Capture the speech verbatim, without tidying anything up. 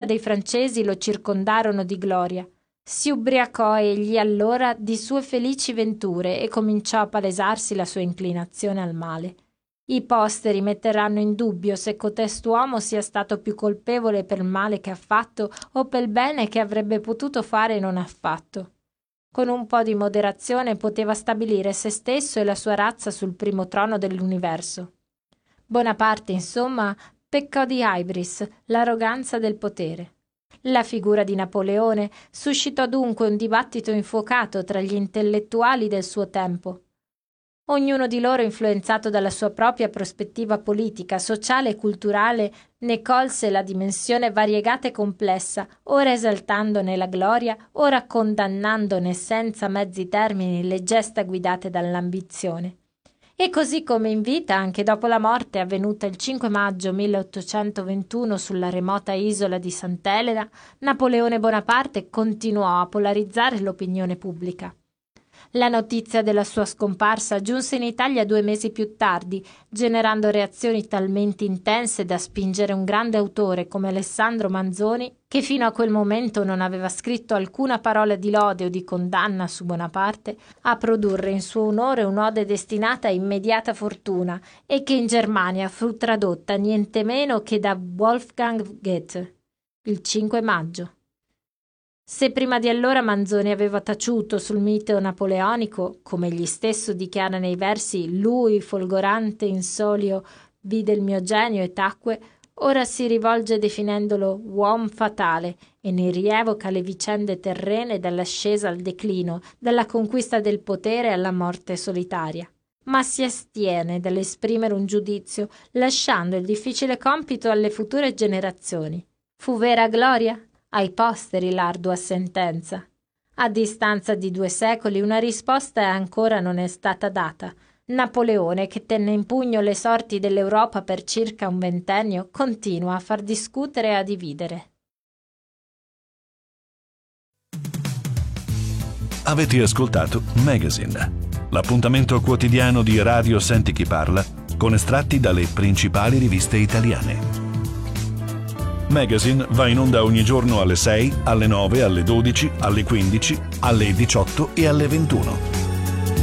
dei francesi lo circondarono di gloria. Si ubriacò egli allora di sue felici venture e cominciò a palesarsi la sua inclinazione al male. I posteri metteranno in dubbio se cotest'uomo sia stato più colpevole per il male che ha fatto o per il bene che avrebbe potuto fare e non ha fatto. Con un po' di moderazione poteva stabilire se stesso e la sua razza sul primo trono dell'universo. Bonaparte, insomma, peccò di hybris, l'arroganza del potere. La figura di Napoleone suscitò dunque un dibattito infuocato tra gli intellettuali del suo tempo. Ognuno di loro, influenzato dalla sua propria prospettiva politica, sociale e culturale, ne colse la dimensione variegata e complessa, ora esaltandone la gloria, ora condannandone senza mezzi termini le gesta guidate dall'ambizione. E così come in vita, anche dopo la morte avvenuta il cinque maggio milleottocentoventuno sulla remota isola di Sant'Elena, Napoleone Bonaparte continuò a polarizzare l'opinione pubblica. La notizia della sua scomparsa giunse in Italia due mesi più tardi, generando reazioni talmente intense da spingere un grande autore come Alessandro Manzoni, che fino a quel momento non aveva scritto alcuna parola di lode o di condanna su Bonaparte, a produrre in suo onore un'ode destinata a immediata fortuna e che in Germania fu tradotta niente meno che da Wolfgang Goethe, il cinque maggio. Se prima di allora Manzoni aveva taciuto sul mito napoleonico, come egli stesso dichiara nei versi «Lui, folgorante in solio, vide il mio genio e tacque», ora si rivolge definendolo «uom fatale» e ne rievoca le vicende terrene dall'ascesa al declino, dalla conquista del potere alla morte solitaria. Ma si astiene dall'esprimere un giudizio, lasciando il difficile compito alle future generazioni. Fu vera gloria? Ai posteri l'ardua sentenza. A distanza di due secoli una risposta ancora non è stata data. Napoleone, che tenne in pugno le sorti dell'Europa per circa un ventennio, continua a far discutere e a dividere. Avete ascoltato Magazine, l'appuntamento quotidiano di Radio Senti Chi Parla con estratti dalle principali riviste italiane. Magazine va in onda ogni giorno alle sei, alle nove, alle dodici, alle quindici, alle diciotto e alle ventuno.